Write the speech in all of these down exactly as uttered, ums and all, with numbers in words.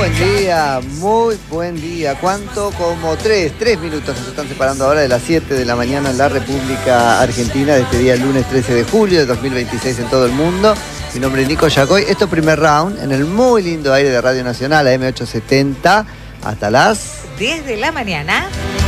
buen día, muy buen día. ¿Cuánto? Como tres, tres minutos nos están separando ahora de las siete de la mañana en la República Argentina de este día lunes trece de julio de dos mil veintiséis en todo el mundo. Mi nombre es Nico Yacoy. Esto es Primer Round en el muy lindo aire de Radio Nacional, a M ochocientos setenta, hasta las diez de la mañana.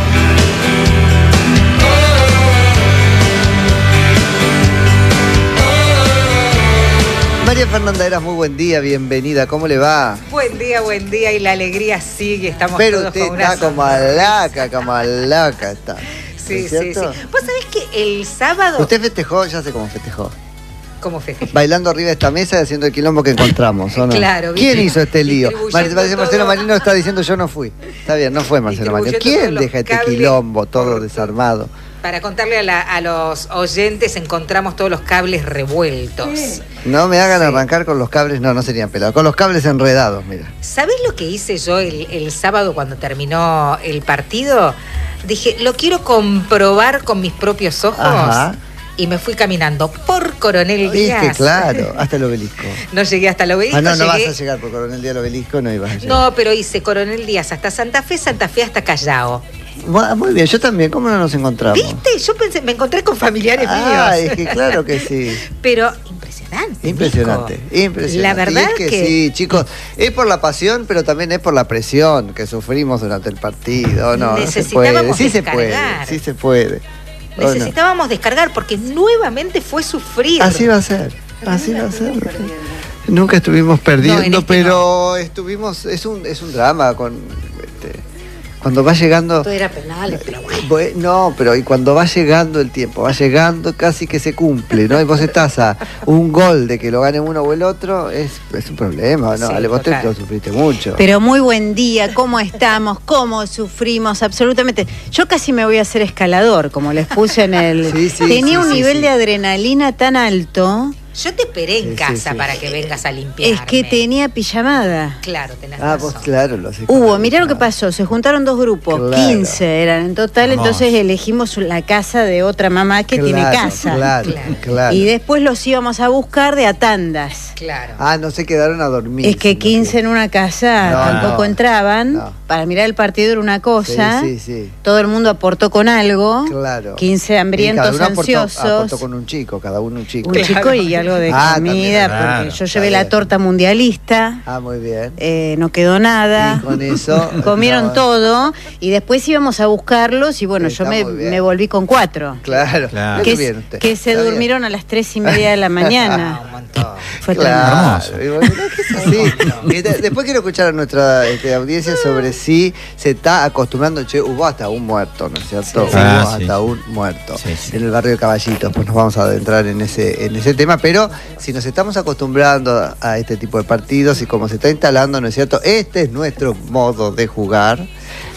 María Fernanda Eras, muy buen día, bienvenida, ¿cómo le va? Buen día, buen día, y la alegría sigue, estamos Pero todos usted con una está como sonrisa. alaca, como alaca está. Sí, sí, sí. Vos sabés que el sábado... Usted festejó, ya sé cómo festejó. ¿Cómo festejó? Bailando arriba de esta mesa y haciendo el quilombo que encontramos, ¿o no? Claro. ¿Quién hizo este lío? Distribuyendo Mar- Marcelo todo. Marino está diciendo yo no fui. Está bien, no fue Marcelo Marino. Distribuyendo ¿Quién todos deja los este cables quilombo todo por- desarmado? Para contarle a, la- a los oyentes, encontramos todos los cables revueltos. Sí. No me hagan Sí. arrancar con los cables, no, no serían pelados, con los cables enredados, mira. ¿Sabés lo que hice yo el, el sábado cuando terminó el partido? Dije, lo quiero comprobar con mis propios ojos. Ajá. Y me fui caminando por Coronel Díaz. Viste, claro, hasta el obelisco. No llegué hasta el obelisco. Ah, no, no vas llegué... a llegar por Coronel Díaz al obelisco, no ibas a llegar. No, pero hice Coronel Díaz hasta Santa Fe, Santa Fe hasta Callao. Bueno, muy bien, yo también, ¿cómo no nos encontramos? ¿Viste? Yo pensé, me encontré con familiares Ah, míos. es que claro que sí. Pero impresionante. Impresionante, Nico. impresionante. La verdad Y es que, que sí, chicos, es por la pasión, pero también es por la presión que sufrimos durante el partido. No, no se puede. Necesitábamos Sí se puede, descargar. sí se puede. ¿O no? necesitábamos descargar porque nuevamente fue sufrir. Así va a ser, así va a ser. Nunca estuvimos perdiendo, No, en este pero estuvimos, es un, es un drama con este, cuando va llegando. Todo era penales, pero bueno. Bue- No, pero y cuando va llegando el tiempo, va llegando, casi que se cumple, ¿no? Y vos estás a un gol de que lo gane uno o el otro, es, es un problema, ¿no? Sí, Ale, vos te total. lo sufriste mucho. Pero muy buen día, ¿cómo estamos? ¿Cómo sufrimos? Absolutamente. Yo casi me voy a hacer escalador, como les puse en el... Sí, sí, Tenía sí, un sí, nivel sí. de adrenalina tan alto, Yo te esperé en Sí, sí, casa sí. para que vengas a limpiarme. es que tenía pijamada. Claro, tenés Ah, razón. vos claro, lo sé. Hubo, mirá lo que pasó, se juntaron dos grupos, Claro. quince eran en total, Hermoso. entonces elegimos la casa de otra mamá que tiene Claro, casa. Claro, Claro. claro. Y después los íbamos a buscar de a tandas. Claro. Ah, no se quedaron a dormir. Es que sino quince en una casa No, tampoco no, entraban. no. Para mirar el partido era una cosa. Sí, sí, sí. Todo el mundo aportó con algo. Claro. quince Y cada hambrientos, uno aportó- ansiosos. aportó con un chico, cada uno un chico. Un Claro. chico y algo de Ah, comida, también, claro. porque yo Está llevé la bien. torta mundialista. Ah, muy bien. eh, no quedó nada. Y con eso. Comieron no, todo y después íbamos a buscarlos y bueno, Sí, yo está me, muy bien. me volví con cuatro. Claro, Claro. Muy Que, bien usted. que se Está bien. durmieron a las tres y media de la Ah, mañana. un montón. Fue Claro. Hermoso. Y bueno, ¿qué es así? Y de- después quiero escuchar a nuestra este, audiencia sobre si se está acostumbrando. Che, hubo hasta un muerto, ¿no es cierto? Sí. Hubo Ah, sí. hasta un muerto Sí, sí. en el barrio de Caballitos. Pues nos vamos a adentrar en ese, en ese tema. Pero si nos estamos acostumbrando a, a este tipo de partidos y como se está instalando, ¿no es cierto? Este es nuestro modo de jugar.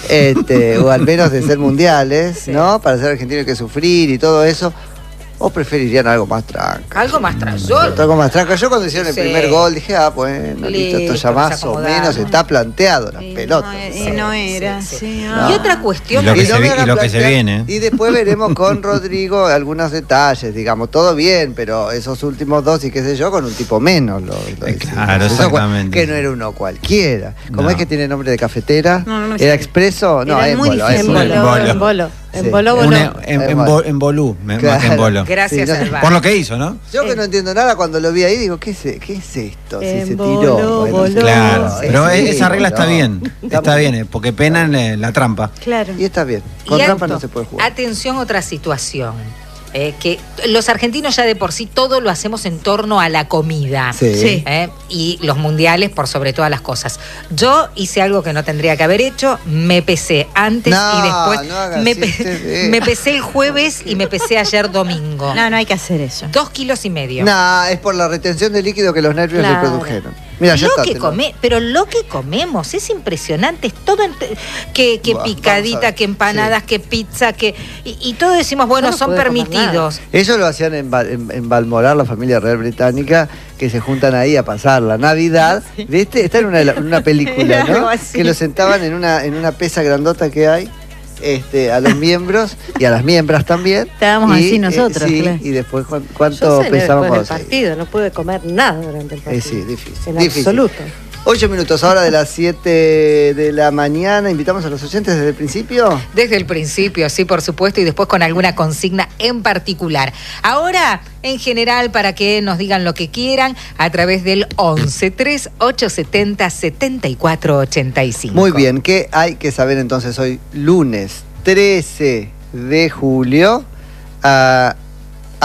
Este, o al menos de ser mundiales, Sí. ¿no? Para ser argentino hay que sufrir y todo eso. ¿O preferirían algo más tranca? Algo más trayol. Algo más tranca. Yo cuando hicieron el Sí. primer gol dije, ah, bueno, listo, esto ya Listo, más nos o acomodamos. menos está planteado, las Y pelotas. no, Sí, y no sí, era, sí. sí, No. Y otra cuestión. Y lo que Y se no me vi- hagan y lo que se plantear- viene. Y después veremos con Rodrigo algunos detalles, digamos, todo bien, pero esos últimos dos y qué sé yo, con un tipo menos. Lo, lo Eh, hicimos. claro, Eso, exactamente. Que no era uno cualquiera. ¿Cómo No. es que tiene nombre de cafetera? No, no me ¿Era sé. expreso? No, Era muy émbolo, difícil. émbolo. En bolo. En bolo. Sí. En bolo, Un bolo. en, en, en, bo- en bolú, me- más que en Claro. bolo. Gracias Sí, no. al bar. Por lo que hizo, ¿no? Yo que no entiendo nada, cuando lo vi ahí digo, ¿qué es, qué es esto? Si se Embolo, tiró. boló. sí, Claro, sí, pero sí, esa regla está no. bien. Está muy bien, eh, porque penan eh, la trampa. Claro. Y está bien. Con Y trampa alto. no se puede jugar. Atención, otra situación. eh, que los argentinos ya de por sí todo lo hacemos en torno a la comida. Sí. Sí. ¿eh? Y los mundiales por sobre todas las cosas. Yo hice algo que no tendría que haber hecho, me pesé antes No, y después. no hagas me, pe- chistes de- me pesé el jueves y me pesé ayer domingo. No, no hay que hacer eso. Dos kilos y medio. No, es por la retención de líquido que los nervios Claro. le produjeron. Mira, ya lo está. que te lo- come, pero lo que comemos es impresionante, es todo ente- que, que Buah, vamos a picadita, ver. que empanadas, que pizza, que y, y todo decimos, bueno, Yo no son puedo comer permitidos. Eso lo hacían en, Val- en, en Balmoral, la familia real británica, que se juntan ahí a pasar la Navidad. ¿Viste? Está en una, en una película, Algo ¿no? así. Que lo sentaban en una, en una pesa grandota que hay. Este, a los miembros y a las miembras también. Estábamos Y, así eh, nosotros, sí, claro. y después ¿cuán- Yo cuánto cené pesábamos. después del partido, no pude comer nada durante el partido. Eh, sí, difícil. En difícil. absoluto. Ocho minutos ahora de las siete de la mañana. Invitamos a los oyentes desde el principio. Desde el principio, sí, por supuesto, y después con alguna consigna en particular. Ahora, en general, para que nos digan lo que quieran, a través del once tres ocho setenta setenta y cuatro ochenta y cinco. Muy bien, ¿qué hay que saber entonces hoy? Lunes trece de julio. Uh,